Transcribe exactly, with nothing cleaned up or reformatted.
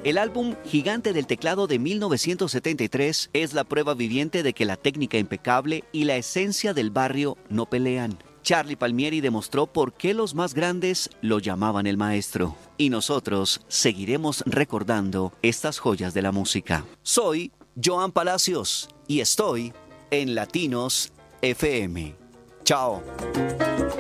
El álbum Gigante del Teclado de mil novecientos setenta y tres es la prueba viviente de que la técnica impecable y la esencia del barrio no pelean. Charlie Palmieri demostró por qué los más grandes lo llamaban el maestro. Y nosotros seguiremos recordando estas joyas de la música. Soy Joan Palacios y estoy en Latinos F M. Chao.